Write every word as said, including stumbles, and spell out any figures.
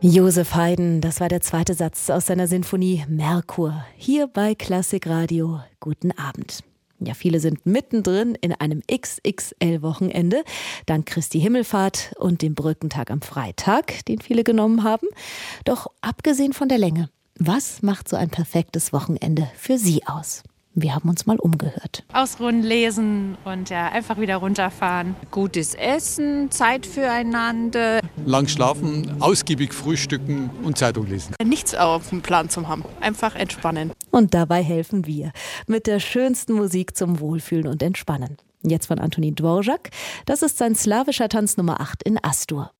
Josef Haydn, das war der zweite Satz aus seiner Sinfonie Merkur. Hier bei Klassikradio. Guten Abend. Ja, viele sind mittendrin in einem X X L-Wochenende, dank Christi Himmelfahrt und dem Brückentag am Freitag, den viele genommen haben. Doch abgesehen von der Länge, was macht so ein perfektes Wochenende für Sie aus? Wir haben uns mal umgehört. Ausruhen, lesen und ja, einfach wieder runterfahren. Gutes Essen, Zeit füreinander. Lang schlafen, ausgiebig frühstücken und Zeitung lesen. Nichts auf dem Plan zu haben, einfach entspannen. Und dabei helfen wir mit der schönsten Musik zum Wohlfühlen und Entspannen. Jetzt von Antonín Dvořák. Das ist sein slawischer Tanz Nummer acht in Astur.